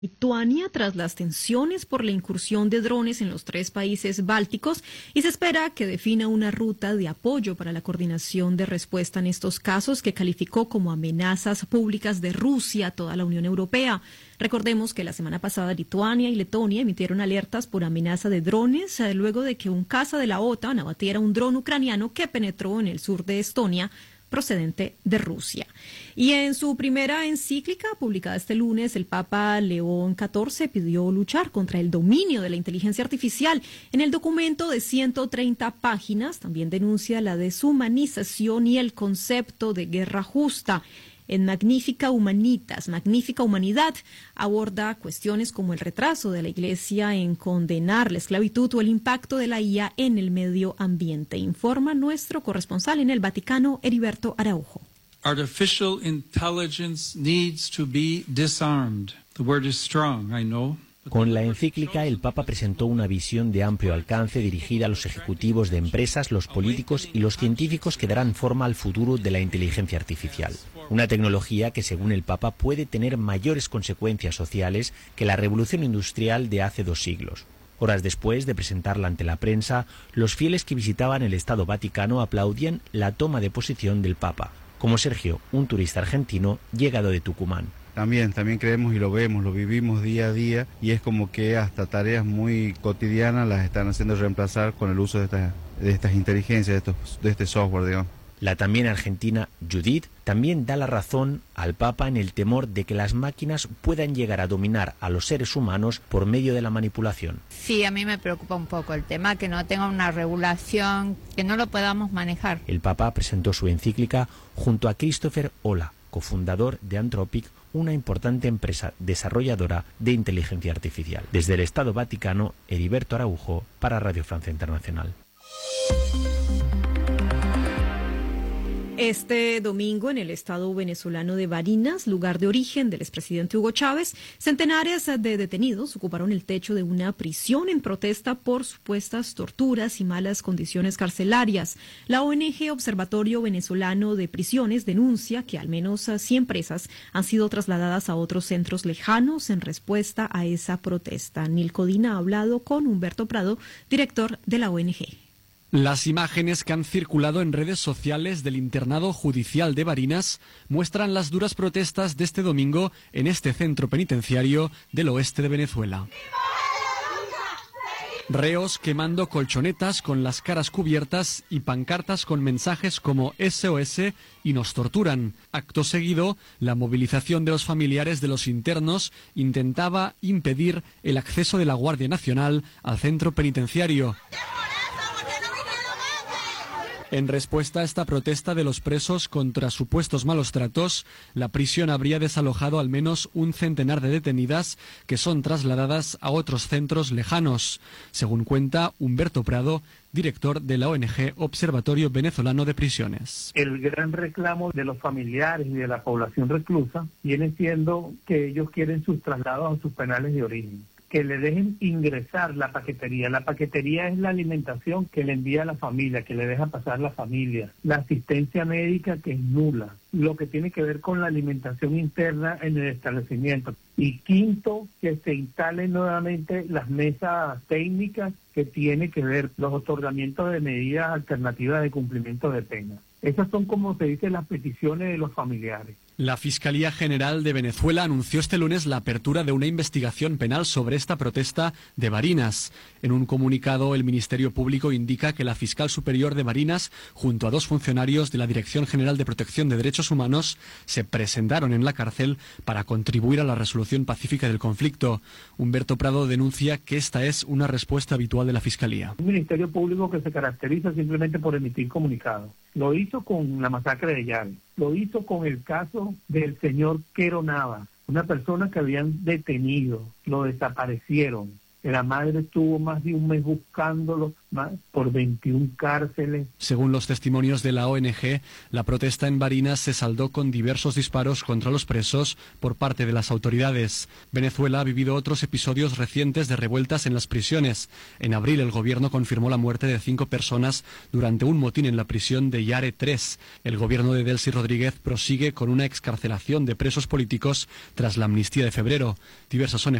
Lituania tras las tensiones por la incursión de drones en los 3 países bálticos y se espera que defina una ruta de apoyo para la coordinación de respuesta en estos casos que calificó como amenazas públicas de Rusia a toda la Unión Europea. Recordemos que la semana pasada Lituania y Letonia emitieron alertas por amenaza de drones luego de que un caza de la OTAN abatiera un dron ucraniano que penetró en el sur de Estonia, procedente de Rusia. Y en su primera encíclica, publicada este lunes, el Papa León XIV pidió luchar contra el dominio de la inteligencia artificial. En el documento de 130 páginas también denuncia la deshumanización y el concepto de guerra justa. En Magnifica Humanitas, Magnífica Humanidad, aborda cuestiones como el retraso de la Iglesia en condenar la esclavitud o el impacto de la IA en el medio ambiente. Informa nuestro corresponsal en el Vaticano, Heriberto Araujo. Artificial intelligence needs to be disarmed. The word is strong, I know. Con la encíclica, el Papa presentó una visión de amplio alcance dirigida a los ejecutivos de empresas, los políticos y los científicos que darán forma al futuro de la inteligencia artificial. Una tecnología que, según el Papa, puede tener mayores consecuencias sociales que la revolución industrial de hace 2 siglos. Horas después de presentarla ante la prensa, los fieles que visitaban el Estado Vaticano aplaudían la toma de posición del Papa, como Sergio, un turista argentino llegado de Tucumán. También creemos y lo vemos, lo vivimos día a día y es como que hasta tareas muy cotidianas las están haciendo reemplazar con el uso de estas inteligencias, de este software, digamos. La también argentina Judith también da la razón al Papa en el temor de que las máquinas puedan llegar a dominar a los seres humanos por medio de la manipulación. Sí, a mí me preocupa un poco el tema, que no tenga una regulación, que no lo podamos manejar. El Papa presentó su encíclica junto a Christopher Olah, cofundador de Anthropic, una importante empresa desarrolladora de inteligencia artificial. Desde el Estado Vaticano, Heriberto Araujo para Radio Francia Internacional. Este domingo, en el estado venezolano de Barinas, lugar de origen del expresidente Hugo Chávez, centenares de detenidos ocuparon el techo de una prisión en protesta por supuestas torturas y malas condiciones carcelarias. La ONG Observatorio Venezolano de Prisiones denuncia que al menos 100 presas han sido trasladadas a otros centros lejanos en respuesta a esa protesta. Nilcodina ha hablado con Humberto Prado, director de la ONG. Las imágenes que han circulado en redes sociales del internado judicial de Barinas muestran las duras protestas de este domingo en este centro penitenciario del oeste de Venezuela. Reos quemando colchonetas con las caras cubiertas y pancartas con mensajes como SOS y nos torturan. Acto seguido, la movilización de los familiares de los internos intentaba impedir el acceso de la Guardia Nacional al centro penitenciario. En respuesta a esta protesta de los presos contra supuestos malos tratos, la prisión habría desalojado al menos un centenar de detenidas que son trasladadas a otros centros lejanos, según cuenta Humberto Prado, director de la ONG Observatorio Venezolano de Prisiones. El gran reclamo de los familiares y de la población reclusa viene siendo que ellos quieren sus traslados a sus penales de origen, que le dejen ingresar la paquetería. La paquetería es la alimentación que le envía a la familia, que le deja pasar la familia. La asistencia médica que es nula. Lo que tiene que ver con la alimentación interna en el establecimiento. Y quinto, que se instalen nuevamente las mesas técnicas que tiene que ver los otorgamientos de medidas alternativas de cumplimiento de pena. Esas son, como se dice, las peticiones de los familiares. La Fiscalía General de Venezuela anunció este lunes la apertura de una investigación penal sobre esta protesta de Barinas. En un comunicado, el Ministerio Público indica que la fiscal superior de Barinas, junto a 2 funcionarios de la Dirección General de Protección de Derechos Humanos, se presentaron en la cárcel para contribuir a la resolución pacífica del conflicto. Humberto Prado denuncia que esta es una respuesta habitual de la Fiscalía. Un Ministerio Público que se caracteriza simplemente por emitir comunicados. Lo hizo con la masacre de Llaves, lo hizo con el caso del señor Quero Navas, una persona que habían detenido, lo desaparecieron, La madre estuvo más de un mes buscándolo por 21 cárceles. Según los testimonios de la ONG, la protesta en Barinas se saldó con diversos disparos contra los presos por parte de las autoridades. Venezuela ha vivido otros episodios recientes de revueltas en las prisiones. En abril el gobierno confirmó la muerte de 5 personas durante un motín en la prisión de Yare 3. El gobierno de Delcy Rodríguez prosigue con una excarcelación de presos políticos tras la amnistía de febrero. Diversas